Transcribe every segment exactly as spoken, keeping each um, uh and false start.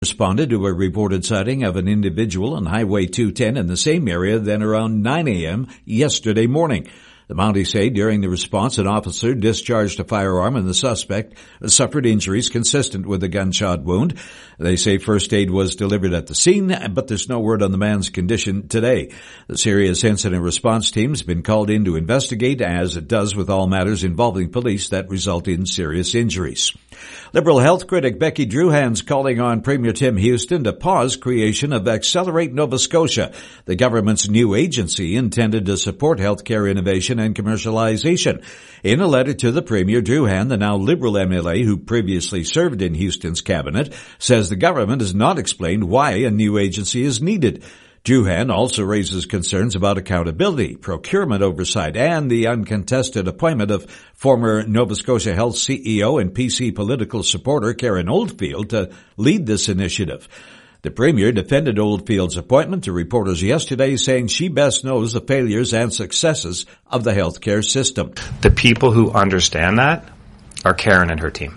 responded to a reported sighting of an individual on Highway two ten in the same area then around nine a.m. yesterday morning. The Mounties say during the response, an officer discharged a firearm and the suspect suffered injuries consistent with a gunshot wound. They say first aid was delivered at the scene, but there's no word on the man's condition today. The serious incident response team has been called in to investigate, as it does with all matters involving police that result in serious injuries. Liberal health critic Becky Druhan's calling on Premier Tim Houston to pause creation of Accelerate Nova Scotia, the government's new agency intended to support healthcare innovation and commercialization. In a letter to the Premier, Druhan, the now Liberal M L A who previously served in Houston's cabinet, says the government has not explained why a new agency is needed. Druhan also raises concerns about accountability, procurement oversight, and the uncontested appointment of former Nova Scotia Health C E O and P C political supporter Karen Oldfield to lead this initiative. The Premier defended Oldfield's appointment to reporters yesterday, saying she best knows the failures and successes of the healthcare system. The people who understand that are Karen and her team.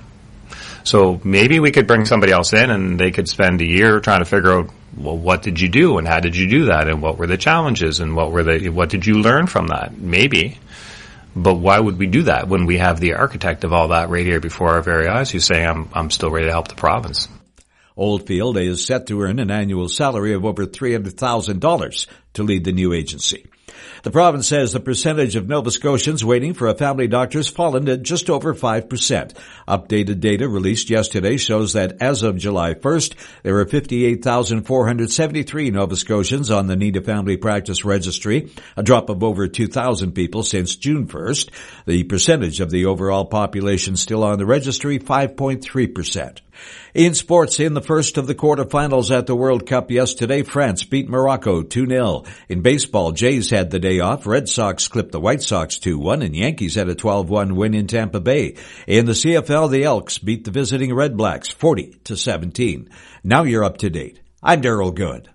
So maybe we could bring somebody else in and they could spend a year trying to figure out, well, what did you do and how did you do that and what were the challenges and what were the, what did you learn from that? Maybe. But why would we do that when we have the architect of all that right here before our very eyes who's saying, I'm, I'm still ready to help the province? Oldfield is set to earn an annual salary of over three hundred thousand dollars to lead the new agency. The province says the percentage of Nova Scotians waiting for a family doctor has fallen to just over five percent. Updated data released yesterday shows that as of July first, there were fifty-eight thousand four hundred seventy-three Nova Scotians on the Need a Family Practice Registry, a drop of over two thousand people since June first. The percentage of the overall population still on the registry, five point three percent. In sports, in the first of the quarterfinals at the World Cup yesterday, France beat Morocco two nil. In baseball, Jays had the day off. Red Sox clipped the White Sox two one, and Yankees had a twelve one win in Tampa Bay. In the C F L, the Elks beat the visiting Red Blacks forty to seventeen. Now you're up to date. I'm Daryl Good.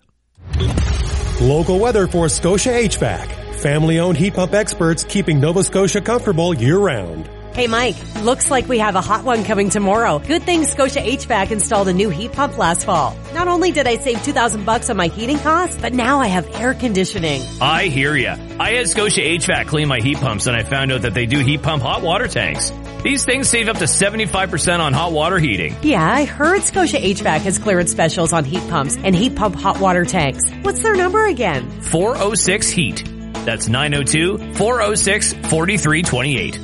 Local weather for Scotia H V A C. Family-owned heat pump experts keeping Nova Scotia comfortable year-round. Hey Mike, looks like we have a hot one coming tomorrow. Good thing Scotia H V A C installed a new heat pump last fall. Not only did I save two thousand bucks on my heating costs, but now I have air conditioning. I hear ya. I had Scotia H V A C clean my heat pumps and I found out that they do heat pump hot water tanks. These things save up to seventy-five percent on hot water heating. Yeah, I heard Scotia H V A C has clearance specials on heat pumps and heat pump hot water tanks. What's their number again? four oh six heat. That's nine oh two, four oh six, four three two eight.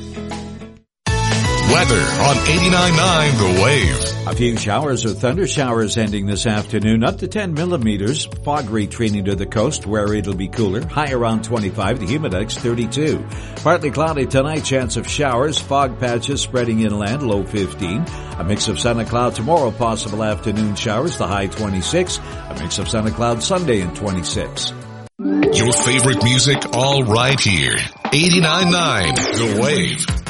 Weather on eighty-nine point nine The Wave. A few showers or thunder showers ending this afternoon, up to ten millimeters. Fog retreating to the coast where it'll be cooler, high around twenty-five, the humidex thirty-two. Partly cloudy tonight, chance of showers, fog patches spreading inland, low fifteen. A mix of sun and cloud tomorrow, possible afternoon showers, the high twenty-six. A mix of sun and cloud Sunday and twenty-six. Your favorite music all right here. eighty-nine point nine The Wave.